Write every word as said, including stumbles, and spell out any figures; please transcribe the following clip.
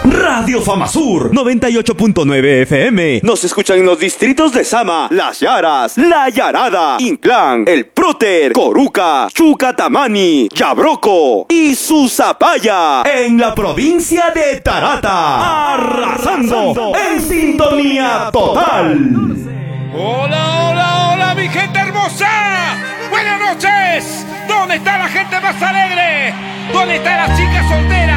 Radio Famasur noventa y ocho punto nueve F M. Nos escuchan en los distritos de Sama, Las Yaras, La Yarada, Inclán, El Próter, Coruca, Chucatamani, Yabroco y Susapaya. En la provincia de Tarata. Arrasando en sintonía total. Hola, hola, hola, mi gente hermosa. Buenas noches. ¿Dónde está la gente más alegre? ¿Dónde están las chicas solteras?